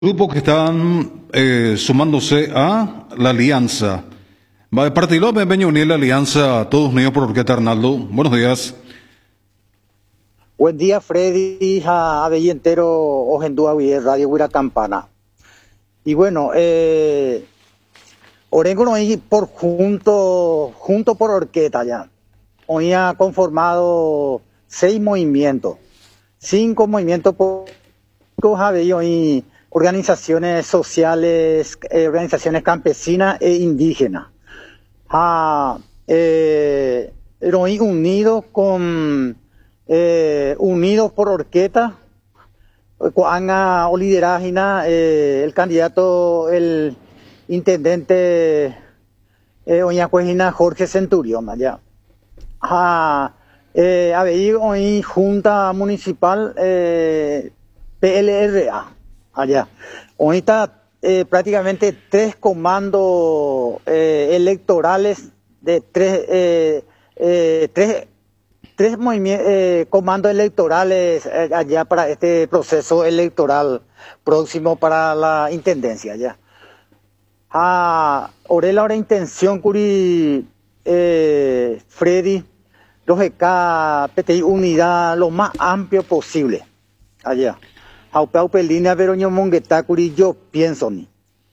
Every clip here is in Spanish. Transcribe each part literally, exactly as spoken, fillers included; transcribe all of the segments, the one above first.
Grupos que están eh, sumándose a la alianza. Va de parte de los bienvenidos a la alianza Todos Unidos por Orquesta Arnaldo. Buenos días. Buen día, Freddy, a Abellentero, Ojendúa, Radio Huira Campana. Y bueno, eh, Orengo no hay por junto, junto por orquesta ya. Hoy ha conformado seis movimientos, cinco movimientos por hoy organizaciones sociales, eh, organizaciones campesinas e indígenas. Ah, eh, hoy unidos con eh, unidos por orquesta, Coanga o liderágina, eh, el candidato, el intendente eh, Oña Cuejina Jorge Centurión allá. Ah, eh, había hoy junta municipal eh, P L R A allá. Hoy está eh, prácticamente tres comandos eh, electorales de tres eh, eh, tres tres eh, comandos electorales eh, allá para este proceso electoral próximo para la intendencia allá. Ah, oré la hora intención curi eh, Freddy los G K P T I unidad lo más amplio posible allá. Aupau pelina veroño mongueta curi yo pienso ni.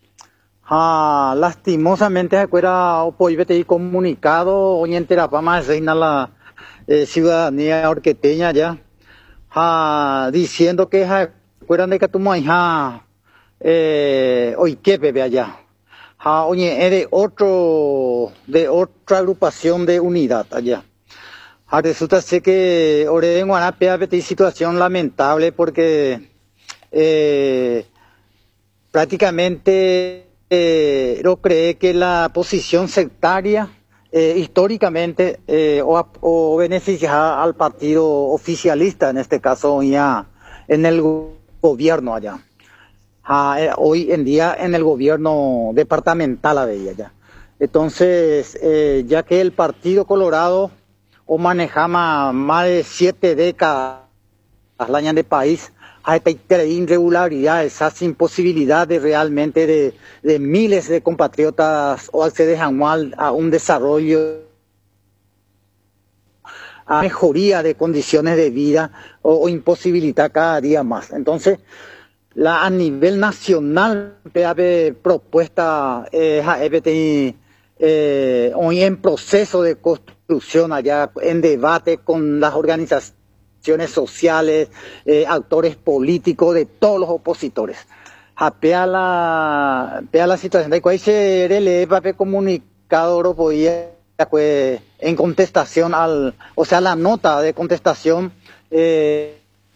Ah, lastimosamente se acuerda o P T I comunicado hoy en Terapama reina la eh, ciudadanía orqueteña ya, ah, diciendo que se acuerdan de que tu maíz eh, hoy que bebe allá. Ah, oye, es de otro, de otra agrupación de unidad allá. Ah, resulta ser que ore en Guanapea hay situación lamentable porque eh, prácticamente eh, yo creo que la posición sectaria eh, históricamente eh, o, o beneficia al partido oficialista, en este caso ya en el gobierno allá. Ah, eh, hoy en día en el gobierno departamental a ella ya. Entonces, eh, ya que el Partido Colorado o manejaba más de siete décadas las lañas del país, hay irregularidades, esas imposibilidades realmente de, de miles de compatriotas o acceder anual a un desarrollo, a mejoría de condiciones de vida o, o imposibilidad cada día más. Entonces, la, a nivel nacional, hay propuesta eh, eh, hoy en proceso de construcción allá, en debate con las organizaciones sociales, eh, actores políticos, de todos los opositores. Apea la, apea la situación de cuál se le papel comunicador podía pues, en contestación al, o sea, la nota de contestación. Eh,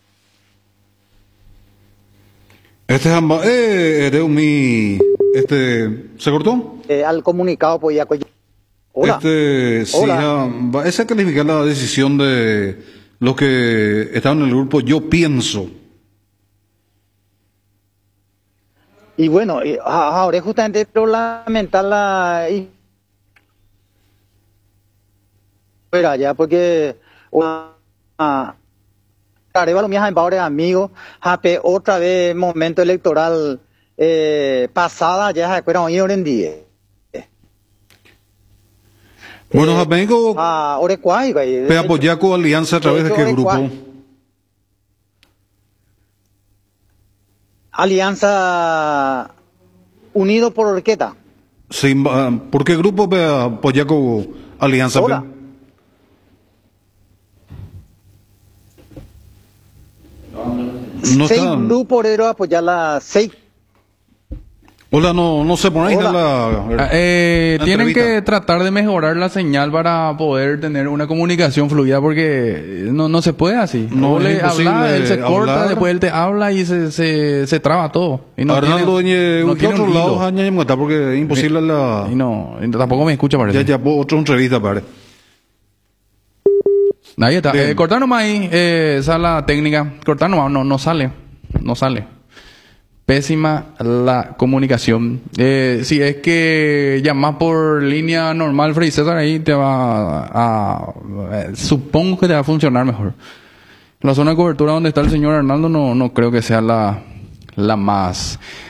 Este es eh, de mi, este, ¿se cortó? Eh, al comunicado podía. Hola. Este, sí, Hola. ¿va a calificar la decisión de los que estaban en el grupo Yo Pienso? Y bueno, ahora justamente pero lamentar la fuera ya porque uh, arriba lo mías embajadores amigos, jape otra vez momento electoral eh, pasada ya se acuerdan hoy en día. Bueno, amigo, ah, Orecuay, pe apoyar con alianza a través de qué grupo. Alianza Unido por Orquesta. Sí, ¿por qué grupo pe apoyar con alianza? Hola. Pe? No seis está. grupos de apoyar las seis. Hola, no, no se pone ahí la. Eh, la tienen entrevista. que tratar de mejorar la señal para poder tener una comunicación fluida porque no, no se puede así. No, No es le imposible habla, él se corta, hablar. después él te habla y se, se, se traba todo. Y no Arnaldo, tiene, no ¿qué tiene otro un lado hilo. añade muerta? Porque es imposible la. Y no, y tampoco me escucha parece. Ya, ya, otra entrevista, parece. Ahí está. Bien. Eh, cortar nomás ahí, eh, esa es la técnica. Cortar nomás, no, no sale. No sale. Pésima la comunicación. Eh, si es que llamas por línea normal, Freddy César, ahí te va a, a- eh, supongo que te va a funcionar mejor. La zona de cobertura donde está el señor Arnaldo no, no creo que sea la, la más